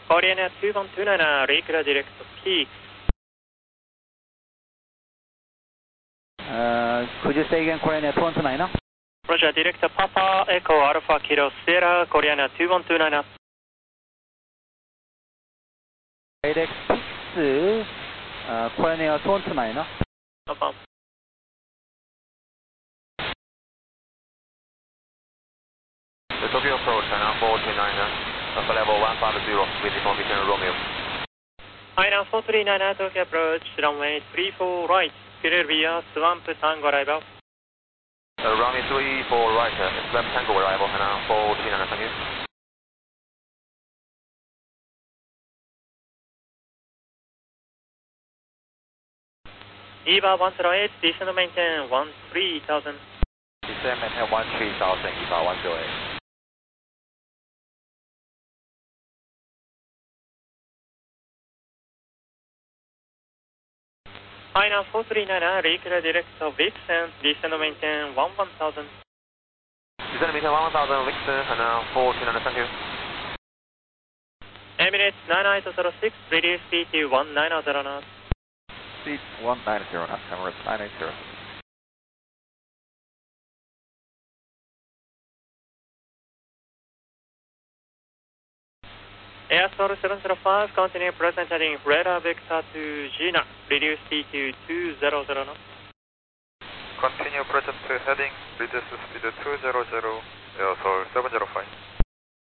Korean Air 2129, regular direct P. Could you say again, Korean Air 2129? Roger, direct Papa Echo Alpha Kilo Sierra, Korean Air 2129. Direct 6, Korean Air 2129. No problem. The Tokyo approach, now 429, upper level 150 with information Romeo. Hi, now 439 Tokyo approach, runway 34 right, Philadelphia, Swamp Tango arrival. Runway 34 right, Swamp Tango arrival, now 439, thank you. EVA 108, descend maintain 13,000. Descend maintain 13,000, EVA 108. Hi, now 439, regular direct Vixen, descend maintain 11,000. Descend maintain 11,000, Vixen, now 429, thank you. Emirates 9806, release PT 190 knots. Speed 190 knots, Emirates 980. Air Soul 705, continue present heading radar vector to Gina, reduce speed to 200 knots. Continue present heading, reduce speed 200, Air Soul 705.